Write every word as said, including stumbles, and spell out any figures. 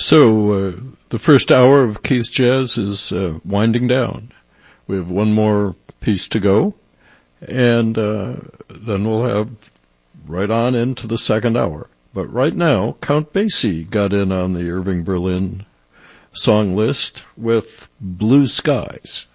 So, uh, the first hour of Keith's Jazz is uh, winding down. We have one more piece to go, and uh, then we'll have right on into the second hour. But right now, Count Basie got in on the Irving Berlin song list with Blue Skies.